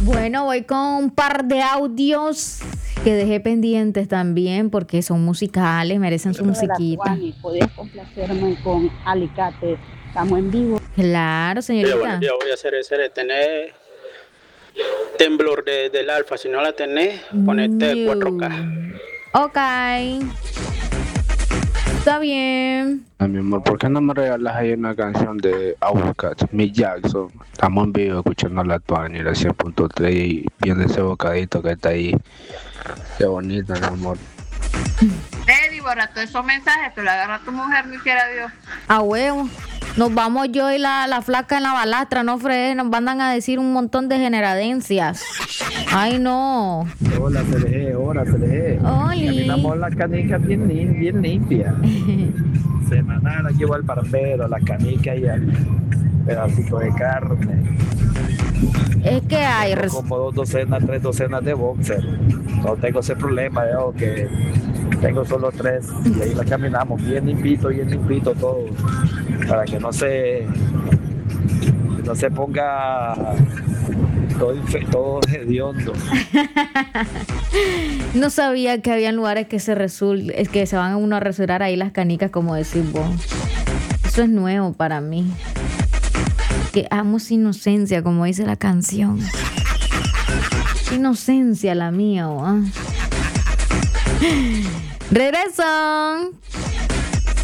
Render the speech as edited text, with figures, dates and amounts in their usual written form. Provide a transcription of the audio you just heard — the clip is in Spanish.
Bueno, voy con un par de audios que dejé pendientes también porque son musicales, merecen su musiquita. Juani, ¿podrías complacerme con Alicate? Estamos en vivo. Claro, Bueno, señorita. yo voy a hacer ese de tener temblor del alfa. Si no la tenés, ponete 4K. Ok. Está bien. Mi amor, ¿por qué no me regalas ahí una canción de Outcast, Mick Jackson? Estamos en vivo escuchando la Tuani, la 100.3 y viendo ese bocadito que está ahí. Qué bonito, mi amor. Borra todos esos mensajes, que lo agarra tu mujer, ni quiera Dios. A huevo. Nos vamos yo y la flaca en la balastra, no fregues, nos mandan a decir un montón de generadencias. Ay, no. Hola, CDG, hola, CDG. Oli. Caminamos las canicas bien limpias. Semanal, aquí va el parcero, las canicas y el pedacito de carne. Es que hay... Como 3 docenas de boxer. No tengo ese problema, yo que tengo solo 3 y ahí la caminamos bien limpito todo, para que no se ponga todo hediondo. No sabía que había lugares que se van a uno a rasurar ahí las canicas, como decís vos. Eso es nuevo para mí. Que amo su inocencia, como dice la canción. Inocencia la mía, ¿o? Regreso.